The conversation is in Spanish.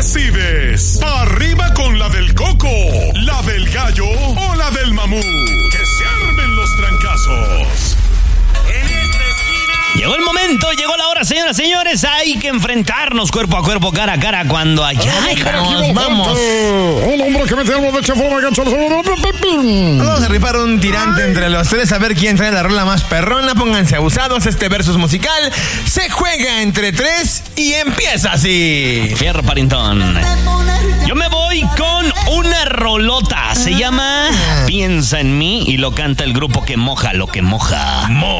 decides. Pa' arriba con la del Coco, la del Gallo o la del Mamut. Que se armen los trancazos. Llegó el momento, llegó la hora, señoras y señores. Hay que enfrentarnos cuerpo a cuerpo, cara a cara, cuando allá vamos. Un hombre que mete algo de chafón, gancho. Vamos a rifar un tirante entre los tres a ver quién trae la rola más perrona. Pónganse abusados, este versus musical se juega entre tres y empieza así. Fierro Parintón. Yo me voy con una rolota. Se llama Piensa en mí y lo canta el grupo que moja lo que moja.